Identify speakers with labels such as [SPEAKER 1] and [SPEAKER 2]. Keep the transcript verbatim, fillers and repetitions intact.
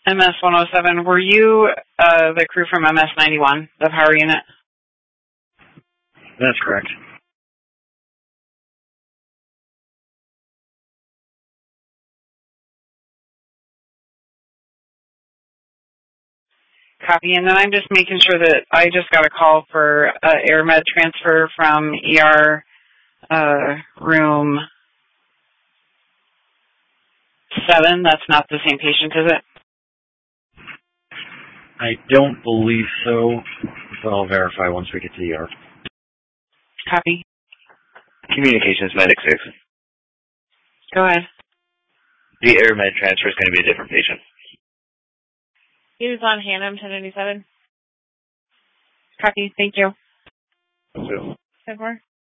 [SPEAKER 1] M S one oh seven, were you uh, the crew from M S ninety-one, the power unit?
[SPEAKER 2] That's correct.
[SPEAKER 1] Copy. And then I'm just making sure that I just got a call for uh, air med transfer from E R uh, room seven. That's not the same patient, is it?
[SPEAKER 2] I don't believe so, but I'll verify once we get to the E R.
[SPEAKER 1] Copy.
[SPEAKER 3] Communications Medic six.
[SPEAKER 1] Go ahead.
[SPEAKER 3] The air med transfer is going to be a different patient.
[SPEAKER 4] He was on Hannum ten ninety-seven.
[SPEAKER 1] Copy. Thank you.
[SPEAKER 3] So.
[SPEAKER 4] ten four.